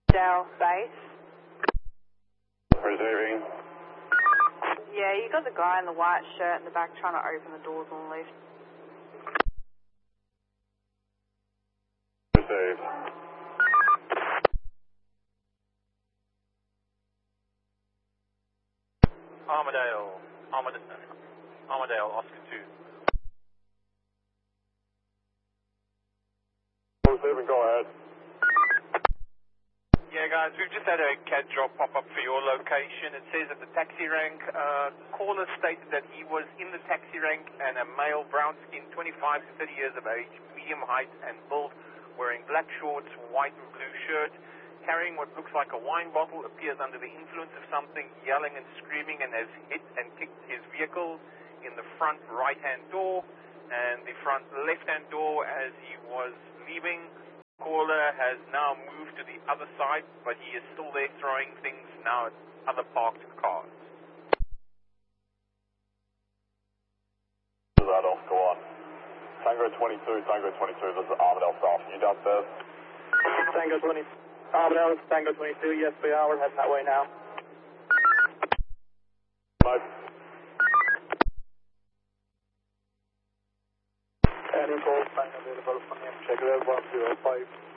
Dell base. Receiving. Yeah, you got the guy in the white shirt in the back trying to open the doors on leaf. Received. Armadale, Oscar 2. Receiving, go ahead. Yeah, guys, we've just had a CAD drop pop up for your location. It says at the taxi rank, caller stated that he was in the taxi rank and a male, brown skin, 25 to 30 years of age, medium height and build, wearing black shorts, white and blue shirt, carrying what looks like a wine bottle, appears under the influence of something, yelling and screaming, and has hit and kicked his vehicle in the front right-hand door and the front left-hand door as he was leaving. Caller has now moved to the other side, but he is still there throwing things now at other parked cars. That off, go on. Tango 22, this is Armadale South. You downstairs? Tango 20. Armadale, it's Tango 22. Yes, we are. We're heading that way now. Mike. Any calls, Tango available from him. Check it out, 105.